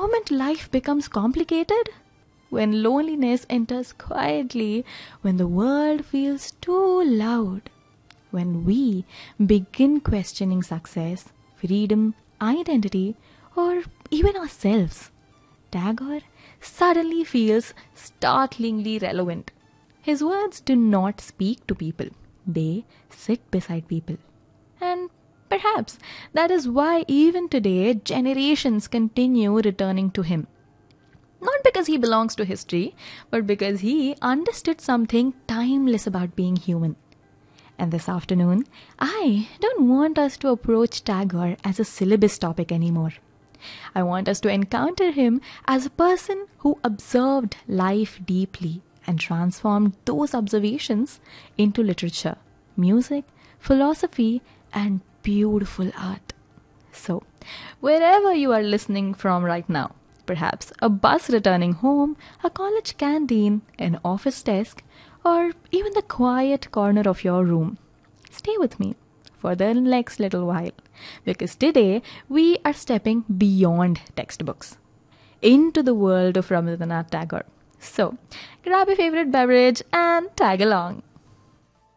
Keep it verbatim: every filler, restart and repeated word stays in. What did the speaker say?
moment life becomes complicated, when loneliness enters quietly, when the world feels too loud, when we begin questioning success, freedom, identity, or even ourselves, Tagore suddenly feels startlingly relevant. His words do not speak to people, they sit beside people. And perhaps that is why even today generations continue returning to him. Not because he belongs to history, but because he understood something timeless about being human. And this afternoon, I don't want us to approach Tagore as a syllabus topic anymore. I want us to encounter him as a person who observed life deeply and transformed those observations into literature, music, philosophy, and beautiful art. So, wherever you are listening from right now, perhaps a bus returning home, a college canteen, an office desk, or even the quiet corner of your room, stay with me for the next little while, because today we are stepping beyond textbooks into the world of Rabindranath Tagore. So, grab your favorite beverage and tag along.